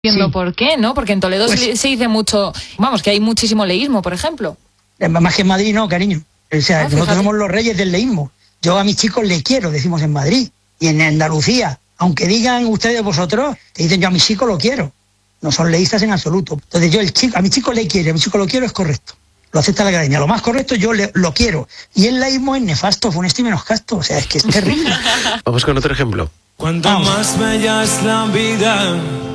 entiendo Sí. por qué, ¿no? Porque en Toledo Pues- se dice mucho, vamos, que hay muchísimo leísmo, por ejemplo. Más que en Madrid no, cariño. O sea, nosotros fíjate. somos los reyes del leísmo. Yo a mis chicos les quiero, decimos en Madrid. Y en Andalucía, aunque digan ustedes vosotros, te dicen yo a mis chicos lo quiero. No son leístas en absoluto. Entonces yo a mi chico le quiero, a mi chico lo quiero es correcto. Lo acepta la academia. Lo más correcto yo lo quiero. Y el leísmo es nefasto, funesto y menos casto. O sea, es que es terrible. Vamos con otro ejemplo. Cuanto Vamos. más bella es la vida,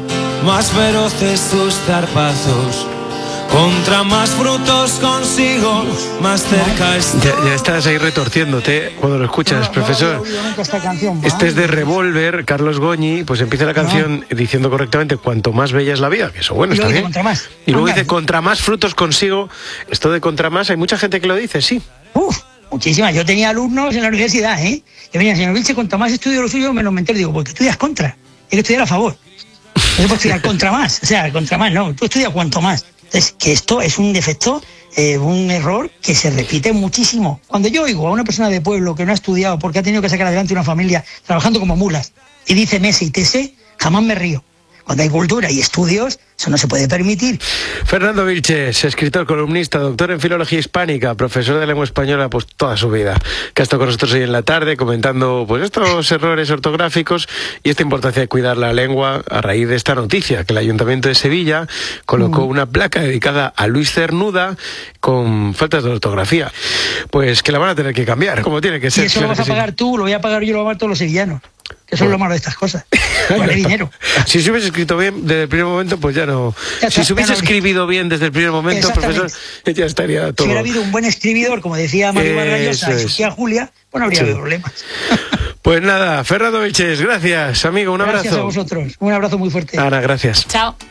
más feroces sus zarpazos. Contra más frutos consigo, más cerca está. Ya estás ahí retorciéndote cuando lo escuchas, profesor. No había oído nunca esta canción. Este es de Madre. Revolver, Carlos Goñi, pues empieza la canción diciendo correctamente cuanto más bella es la vida, que eso bueno, Y está luego dice bien. contra más. Y luego Anda. dice contra más frutos consigo. Esto de contra más, hay mucha gente que lo dice, sí. Muchísimas. Yo tenía alumnos en la universidad, ¿eh? Que venían, señor Vilche, cuanto más estudio lo suyo, menos me entero. Digo, porque estudias contra. Hay que estudiar a favor. No se puede estudiar contra más. O sea, contra más no. Tú estudias cuanto más. Entonces, que esto es un defecto, un error que se repite muchísimo. Cuando yo oigo a una persona de pueblo que no ha estudiado porque ha tenido que sacar adelante una familia trabajando como mulas y dice mese y tese, jamás me río. Cuando hay cultura y estudios, eso no se puede permitir. Fernando Vilches, escritor, columnista, doctor en filología hispánica, profesor de lengua española pues toda su vida, que ha estado con nosotros hoy en la tarde comentando pues estos errores ortográficos y esta importancia de cuidar la lengua a raíz de esta noticia, que el Ayuntamiento de Sevilla colocó una placa dedicada a Luis Cernuda con faltas de ortografía. Pues que la van a tener que cambiar, como tiene que Y ser. eso lo vas a pagar tú, lo voy a pagar yo, lo van a pagar todos los sevillanos. Que eso es lo malo de estas cosas. Vale dinero. Si se hubiese escrito bien desde el primer momento, pues ya no. Ya Si está, se hubiese ya no- escribido bien desde el primer momento, Exactamente. profesor, ya estaría Si todo. hubiera habido un buen escribidor, como decía Mario Vargallosa y Eso su es. tía Julia, pues no habría Sí. habido problemas. Pues nada, Fernando Vilches, gracias, amigo, un Gracias abrazo. a vosotros. Un abrazo muy fuerte. Ana, gracias. Chao.